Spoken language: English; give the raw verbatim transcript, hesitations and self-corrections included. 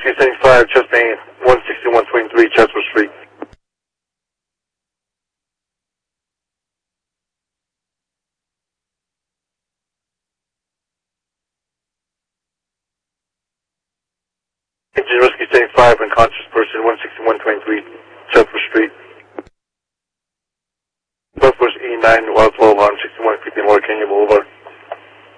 Whiskey seventy-five, chest pain, one sixty-one twenty-three, Chatsworth Street. Engine Whiskey seventy-five, unconscious person, one sixty-one twenty-three, Chatsworth Street. Northwest E nine, Wild twelve hundred.